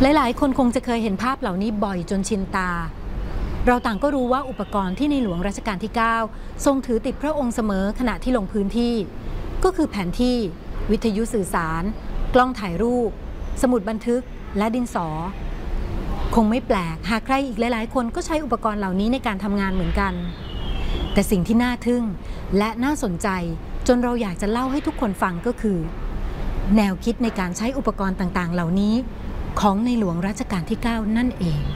หลายๆคนคงจะเคยเห็นภาพเหล่านี้บ่อยจนชินตาเราต่างก็รู้ว่าอุปกรณ์ที่ในหลวงรัชกาลที่ 9ทรงถือติดพระองค์เสมอขณะที่ลงพื้นที่ก็คือแผนที่วิทยุสื่อสารกล้องถ่ายรูปสมุดบันทึกและดินสอคงไม่แปลกหากใครอีกหลายๆคนก็ใช้อุปกรณ์เหล่านี้ในการทำงานเหมือนกันแต่สิ่งที่น่าทึ่งและน่าสนใจจนเราอยากจะเล่าให้ทุกคนฟังก็คือแนวคิดในการใช้อุปกรณ์ต่างๆเหล่านี้ของในหลวงรัชกาลที่ 9นั่นเอง